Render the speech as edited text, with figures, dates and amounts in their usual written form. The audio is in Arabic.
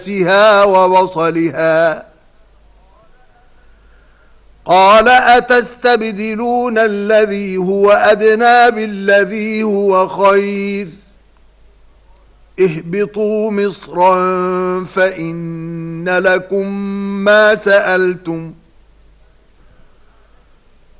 وبصلها قال أتستبدلون الذي هو أدنى بالذي هو خير اهبطوا مصرا فإن لكم ما سألتم